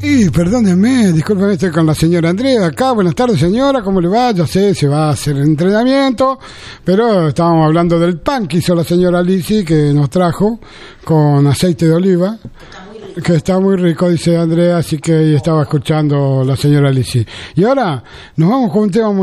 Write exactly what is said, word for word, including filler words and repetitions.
Y perdónenme, discúlpeme, estoy con la señora Andrea acá. Buenas tardes, señora, ¿cómo le va? Ya sé, se va a hacer entrenamiento, pero estábamos hablando del pan que hizo la señora Lizzy, que nos trajo con aceite de oliva, que está muy rico, dice Andrea, así que ahí estaba escuchando la señora Lizzy. Y ahora nos vamos con un tema